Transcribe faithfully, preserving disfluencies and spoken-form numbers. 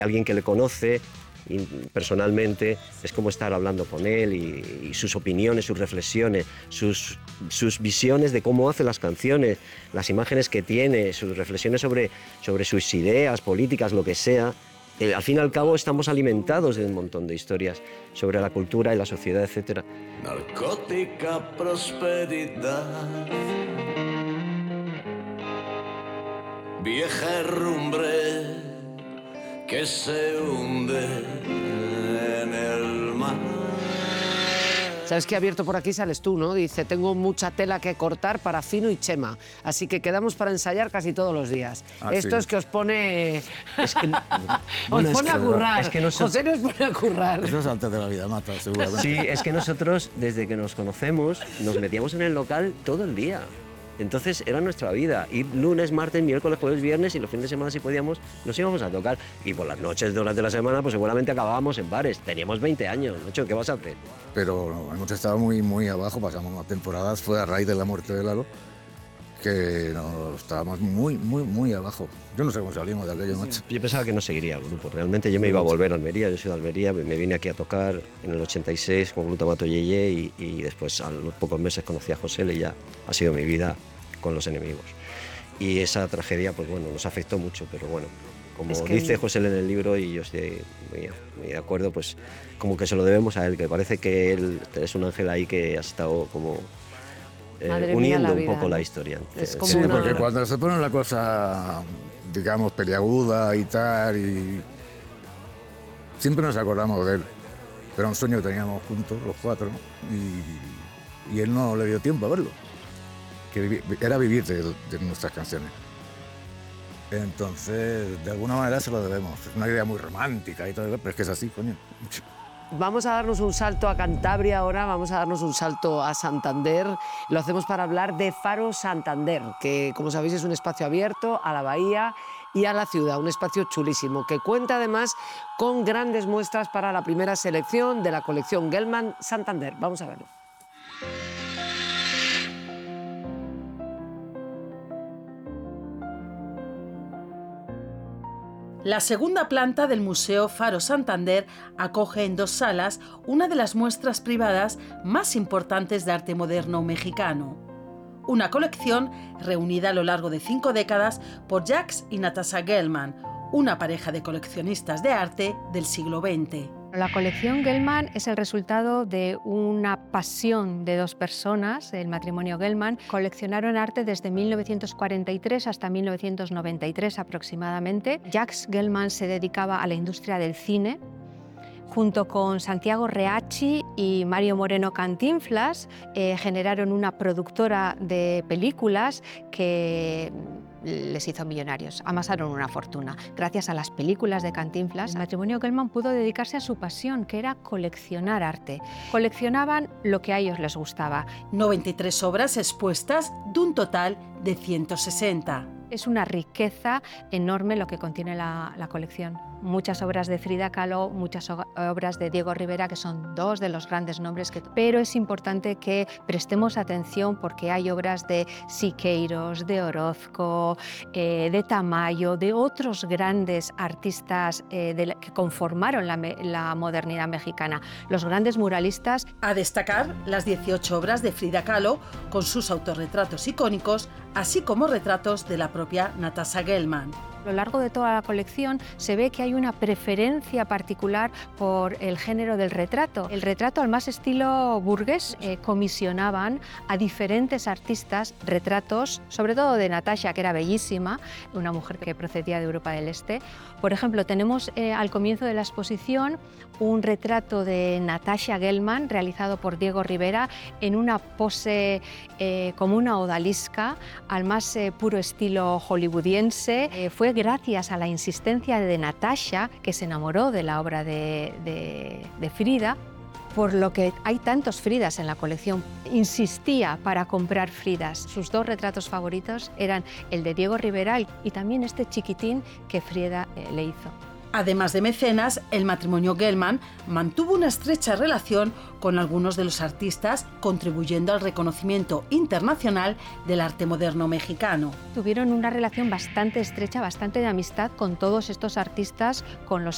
Alguien que le conoce y personalmente es como estar hablando con él y, y sus opiniones, sus reflexiones, sus, sus visiones de cómo hace las canciones, las imágenes que tiene, sus reflexiones sobre, sobre sus ideas políticas, lo que sea. Eh, al fin y al cabo estamos alimentados de un montón de historias sobre la cultura y la sociedad, etcétera. Narcótica prosperidad, vieja herrumbre que se hunde en el mar. Sabes que abierto por aquí sales tú, ¿no? Dice, tengo mucha tela que cortar para Fino y Chema, así que quedamos para ensayar casi todos los días. Ah, Esto sí. es que os pone... Es que, os bueno, pone es a que- currar. es que nosotros- José nos pone a currar. Eso es antes de la vida mata, seguramente. Sí, es que nosotros, desde que nos conocemos, nos metíamos en el local todo el día. Entonces era nuestra vida, ir lunes, martes, miércoles, jueves, viernes y los fines de semana si podíamos nos íbamos a tocar. Y por las noches durante la semana pues seguramente acabábamos en bares. Teníamos veinte años, macho, ¿qué vas a hacer? Pero no, hemos estado muy, muy abajo, pasamos unas temporadas, fue a raíz de la muerte de Lalo, que no, estábamos muy, muy, muy abajo. Yo no sé cómo salimos de aquello, macho. Yo pensaba que no seguiría el grupo, realmente yo me iba a volver a Almería, yo soy de Almería, me vine aquí a tocar en el ochenta y seis con Glutamato Yeye y, y después a los pocos meses conocí a José y ya ha sido mi vida con Los Enemigos. Y esa tragedia, pues bueno, nos afectó mucho, pero bueno, como Es que- dice José en el libro y yo estoy muy, muy de acuerdo, pues como que se lo debemos a él, que parece que él es un ángel ahí que ha estado como eh, Madre mía, uniendo la un vida, poco ¿no? la historia. Es Eh, como Sí, una- porque cuando se pone la cosa, digamos, peliaguda y tal, y siempre nos acordamos de él. Pero un sueño que teníamos juntos, los cuatro, y, y él no le dio tiempo a verlo. Que vivi- era vivir de, de nuestras canciones. Entonces, de alguna manera se lo debemos. Es una idea muy romántica y todo, pero es que es así, coño. Vamos a darnos un salto a Cantabria ahora, vamos a darnos un salto a Santander. Lo hacemos para hablar de Faro Santander, que como sabéis es un espacio abierto a la bahía y a la ciudad, un espacio chulísimo, que cuenta además con grandes muestras para la primera selección de la colección Gelman Santander. Vamos a verlo. La segunda planta del Museo Faro Santander acoge en dos salas una de las muestras privadas más importantes de arte moderno mexicano. Una colección reunida a lo largo de cinco décadas por Jacques y Natasha Gelman, una pareja de coleccionistas de arte del siglo veinte. La colección Gelman es el resultado de una pasión de dos personas, el matrimonio Gelman. Coleccionaron arte desde mil novecientos cuarenta y tres hasta mil novecientos noventa y tres aproximadamente. Jacques Gelman se dedicaba a la industria del cine. Junto con Santiago Reacci y Mario Moreno Cantinflas, eh, generaron una productora de películas que les hizo millonarios, amasaron una fortuna. Gracias a las películas de Cantinflas, el matrimonio Gelman pudo dedicarse a su pasión, que era coleccionar arte. Coleccionaban lo que a ellos les gustaba. noventa y tres obras expuestas de un total de ciento sesenta. Es una riqueza enorme lo que contiene la, la colección. Muchas obras de Frida Kahlo, muchas o- obras de Diego Rivera, que son dos de los grandes nombres, que, pero es importante que prestemos atención porque hay obras de Siqueiros, de Orozco, eh, de Tamayo, de otros grandes artistas eh, de la, que conformaron la, me- la modernidad mexicana, los grandes muralistas. A destacar las dieciocho obras de Frida Kahlo con sus autorretratos icónicos, así como retratos de la propia Natasha Gelman. A lo largo de toda la colección se ve que hay una preferencia particular por el género del retrato. El retrato, al más estilo burgués, eh, comisionaban a diferentes artistas retratos, sobre todo de Natasha, que era bellísima, una mujer que procedía de Europa del Este. Por ejemplo, tenemos eh, al comienzo de la exposición un retrato de Natasha Gelman realizado por Diego Rivera en una pose eh, como una odalisca al más eh, puro estilo hollywoodiense. Eh, fue gracias a la insistencia de Natasha, que se enamoró de la obra de, de, de Frida, por lo que hay tantos Fridas en la colección. Insistía para comprar Fridas. Sus dos retratos favoritos eran el de Diego Rivera y también este chiquitín que Frida eh, le hizo. Además de mecenas, el matrimonio Gelman mantuvo una estrecha relación con algunos de los artistas, contribuyendo al reconocimiento internacional del arte moderno mexicano. Tuvieron una relación bastante estrecha, bastante de amistad con todos estos artistas con los